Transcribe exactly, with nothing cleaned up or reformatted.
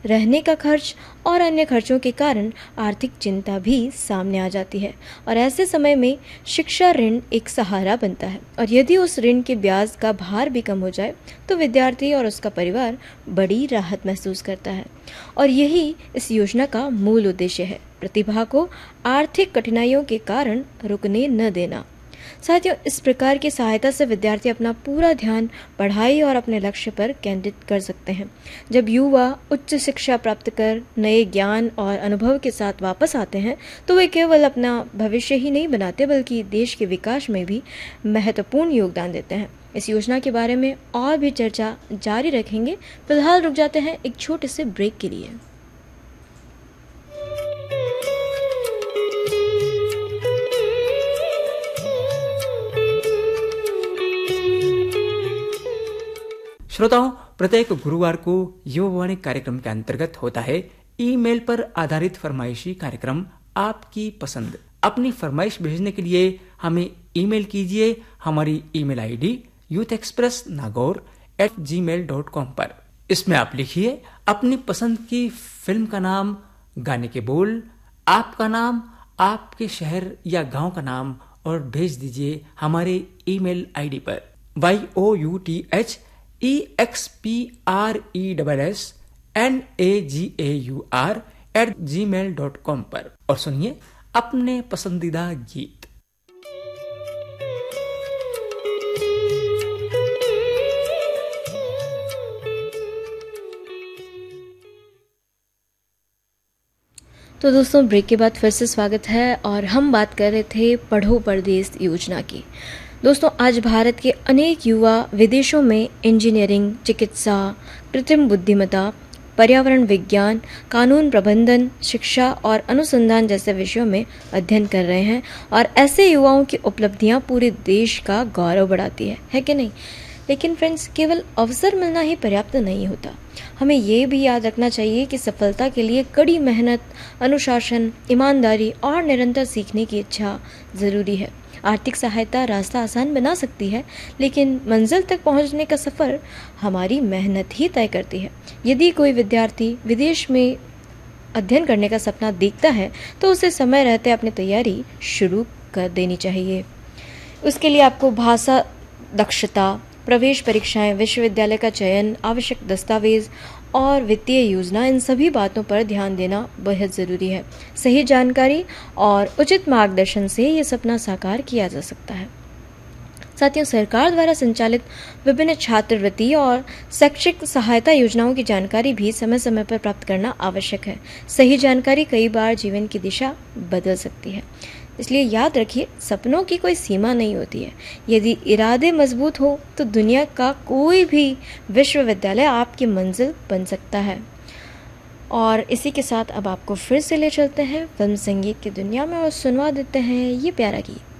रहने का खर्च और अन्य खर्चों के कारण आर्थिक चिंता भी सामने आ जाती है और ऐसे समय में शिक्षा ऋण एक सहारा बनता है। और यदि उस ऋण के ब्याज का भार भी कम हो जाए तो विद्यार्थी और उसका परिवार बड़ी राहत महसूस करता है। और यही इस योजना का मूल उद्देश्य है, प्रतिभा को आर्थिक कठिनाइयों के कारण रुकने न देना। साथियों, इस प्रकार की सहायता से विद्यार्थी अपना पूरा ध्यान पढ़ाई और अपने लक्ष्य पर केंद्रित कर सकते हैं। जब युवा उच्च शिक्षा प्राप्त कर नए ज्ञान और अनुभव के साथ वापस आते हैं तो वे केवल अपना भविष्य ही नहीं बनाते बल्कि देश के विकास में भी महत्वपूर्ण योगदान देते हैं। इस योजना के बारे में और भी चर्चा जारी रखेंगे। फिलहाल रुक जाते हैं एक छोटे से ब्रेक के लिए। श्रोताओं, प्रत्येक गुरुवार को युवावाणी कार्यक्रम के अंतर्गत होता है ईमेल पर आधारित फरमाइशी कार्यक्रम आपकी पसंद। अपनी फरमाइश भेजने के लिए हमें ईमेल कीजिए। हमारी email ID youth express Nagaur eight जी मेल डॉट कॉम पर। इसमें आप लिखिए अपनी पसंद की फिल्म का नाम, गाने के बोल, आपका नाम, आपके शहर या गांव का नाम और भेज दीजिए हमारे ईमेल आईडी पर Y O U T H E x P R E double S N A ji A you are eight ji mail dot com पर और सुनिए अपने पसंदीदा गीत। तो दोस्तों, ब्रेक के बाद फिर से स्वागत है और हम बात कर रहे थे पढ़ो परदेस योजना की। दोस्तों, आज भारत के अनेक युवा विदेशों में इंजीनियरिंग, चिकित्सा, कृत्रिम बुद्धिमत्ता, पर्यावरण विज्ञान, कानून प्रबंधन, शिक्षा और अनुसंधान जैसे विषयों में अध्ययन कर रहे हैं और ऐसे युवाओं की उपलब्धियां पूरे देश का गौरव बढ़ाती है, है कि नहीं? लेकिन फ्रेंड्स, केवल अवसर मिलना ही पर्याप्त नहीं होता। हमें ये भी याद रखना चाहिए कि सफलता के लिए कड़ी मेहनत, अनुशासन, ईमानदारी और निरंतर सीखने की इच्छा जरूरी है। आर्थिक सहायता रास्ता आसान बना सकती है, लेकिन मंजिल तक पहुंचने का सफ़र हमारी मेहनत ही तय करती है। यदि कोई विद्यार्थी विदेश में अध्ययन करने का सपना देखता है तो उसे समय रहते अपनी तैयारी शुरू कर देनी चाहिए। उसके लिए आपको भाषा दक्षता, प्रवेश परीक्षाएं, विश्वविद्यालय का चयन, आवश्यक दस्तावेज और वित्तीय योजना, इन सभी बातों पर ध्यान देना बेहद ज़रूरी है। सही जानकारी और उचित मार्गदर्शन से ये सपना साकार किया जा सकता है। साथियों, सरकार द्वारा संचालित विभिन्न छात्रवृत्ति और शैक्षिक सहायता योजनाओं की जानकारी भी समय समय पर प्राप्त करना आवश्यक है। सही जानकारी कई बार जीवन की दिशा बदल सकती है, इसलिए याद रखिए, सपनों की कोई सीमा नहीं होती है। यदि इरादे मजबूत हो तो दुनिया का कोई भी विश्वविद्यालय आपकी मंजिल बन सकता है। और इसी के साथ अब आपको फिर से ले चलते हैं फिल्म संगीत की दुनिया में और सुनवा देते हैं ये प्यारा गीत।